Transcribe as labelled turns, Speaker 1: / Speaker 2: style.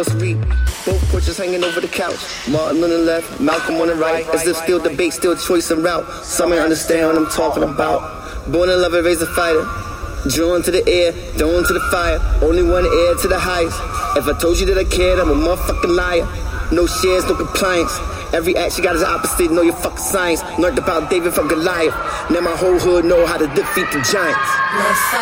Speaker 1: Both portraits hanging over the couch. Martin on the left, Malcolm on the right. As if still debate, still choice and route. Some may understand what I'm talking about. Born to love and raise a fighter. Drawn to the air, thrown to the fire. Only one heir to the highest. If I told you that I cared, I'm a motherfucking liar. No shares, no compliance. Every act you got is the opposite, know your fucking science. Learned about David from Goliath. Now my whole hood know how to defeat the giants.